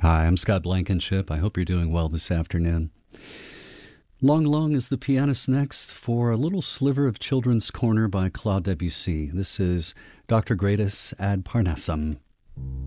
Hi, I'm Scott Blankenship. I hope you're doing well this afternoon. Long Long is the pianist next for a little sliver of Children's Corner by Claude Debussy. This is Dr. Gradus ad Parnassum.